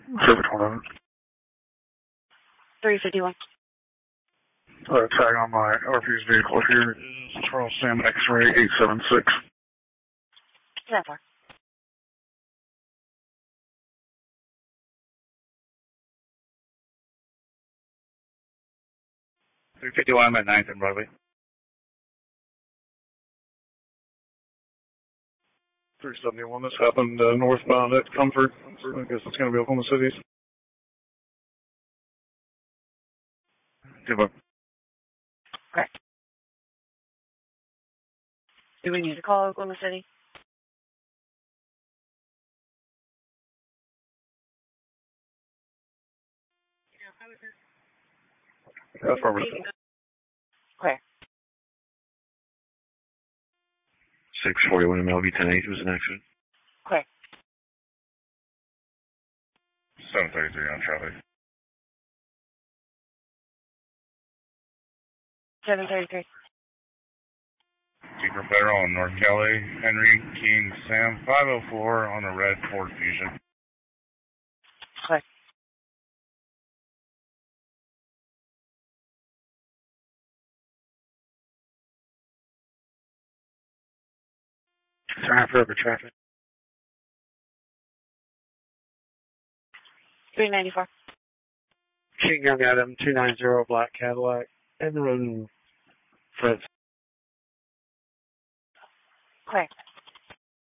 Service 100. 351. Tag on my RP's vehicle here is Charles Sam X-Ray 876. 10-4. I'm at 9th and Broadway. 371, this happened northbound at Comfort. I guess it's going to be Oklahoma City. Good one. Okay. Do we need to call Oklahoma City? Affirmative. Okay. 641 MLB 10-8 was an accident. Okay. 733 on traffic. 733. Deeper Federal on North Kelly. Henry King Sam 504 on the red Ford Fusion. Okay. Time for urban traffic. 394. King Young Adam 290 black Cadillac and the road Fred. Okay.